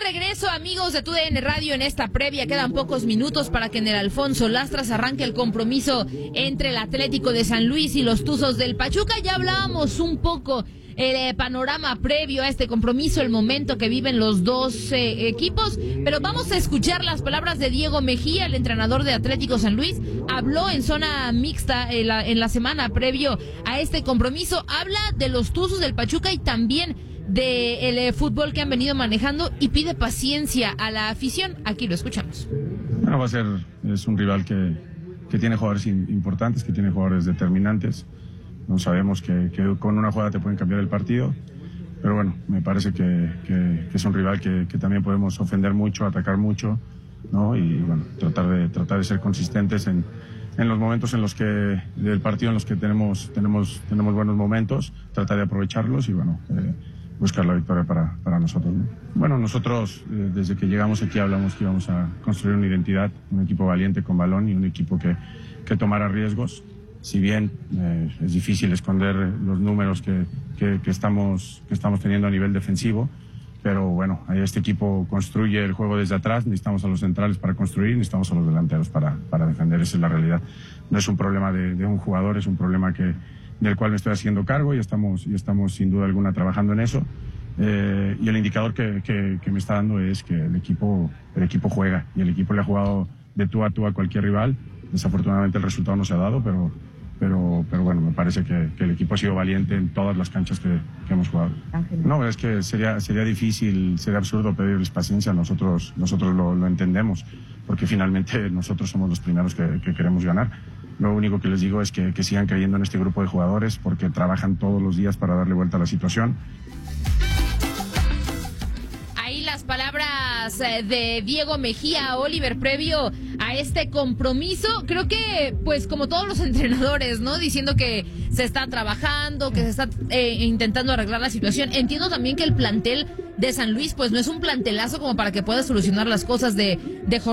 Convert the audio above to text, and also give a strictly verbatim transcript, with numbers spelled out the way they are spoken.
regreso, amigos de T U D N Radio, en esta previa. Quedan pocos minutos para que en el Alfonso Lastras arranque el compromiso entre el Atlético de San Luis y los Tuzos del Pachuca. Ya hablábamos un poco el panorama previo a este compromiso, el momento que viven los dos eh, equipos, pero vamos a escuchar las palabras de Diego Mejía, el entrenador de Atlético San Luis. Habló en zona mixta en la, en la semana previo a este compromiso. Habla de los Tuzos del Pachuca y también del de fútbol que han venido manejando, y pide paciencia a la afición. Aquí lo escuchamos. Bueno, va a ser, es un rival que, que tiene jugadores importantes, que tiene jugadores determinantes. No sabemos que, que con una jugada te pueden cambiar el partido, pero bueno, me parece que, que, que es un rival que, que también podemos ofender mucho, atacar mucho, ¿no? Y bueno, tratar de, tratar de ser consistentes en, en los momentos en los que, del partido en los que tenemos, tenemos, tenemos buenos momentos, tratar de aprovecharlos y bueno, eh, buscar la victoria para, para nosotros, ¿no? Bueno, nosotros eh, desde que llegamos aquí hablamos que íbamos a construir una identidad, un equipo valiente con balón y un equipo que, que tomara riesgos. Si bien eh, es difícil esconder los números que, que, que, estamos, que estamos teniendo a nivel defensivo, pero bueno, este equipo construye el juego desde atrás, necesitamos a los centrales para construir, necesitamos a los delanteros para, para defender, esa es la realidad. No es un problema de, de un jugador, es un problema que del cual me estoy haciendo cargo y estamos, y estamos sin duda alguna trabajando en eso. Eh, y el indicador que, que, que me está dando es que el equipo, el equipo juega y el equipo le ha jugado de tú a tú a cualquier rival. Desafortunadamente el resultado no se ha dado, pero, pero, pero bueno, me parece que, que el equipo ha sido valiente en todas las canchas que, que hemos jugado. No, es que sería, sería difícil, sería absurdo pedirles paciencia. Nosotros, nosotros lo, lo entendemos, porque finalmente nosotros somos los primeros que, que queremos ganar. Lo único que les digo es que, que sigan creyendo en este grupo de jugadores, porque trabajan todos los días para darle vuelta a la situación. Ahí las palabras de Diego Mejía, Oliver, previo a este compromiso. Creo que, pues, como todos los entrenadores, ¿no? Diciendo que se está trabajando, que se está eh, intentando arreglar la situación. Entiendo también que el plantel de San Luis, pues, no es un plantelazo como para que pueda solucionar las cosas de, de